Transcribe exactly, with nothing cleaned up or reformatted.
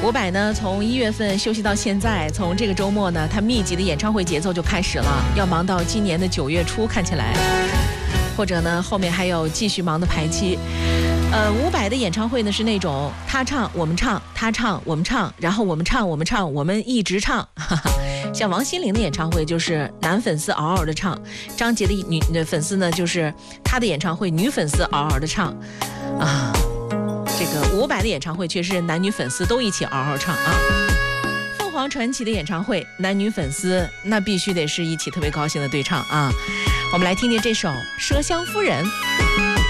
伍佰呢，从一月份休息到现在，从这个周末呢，他密集的演唱会节奏就开始了，要忙到今年的九月初，看起来，或者呢，后面还有继续忙的排期。呃，伍佰的演唱会呢是那种他唱我们唱，他唱我们唱，然后我们唱我们唱，我们一直唱。哈哈，像王心凌的演唱会就是男粉丝嗷嗷的唱，张杰的女的粉丝呢就是他的演唱会女粉丝嗷嗷的唱，啊。这个伍佰的演唱会却是男女粉丝都一起嗷嗷唱啊！凤凰传奇的演唱会，男女粉丝那必须得是一起特别高兴的对唱啊！我们来听听这首《麝香夫人》。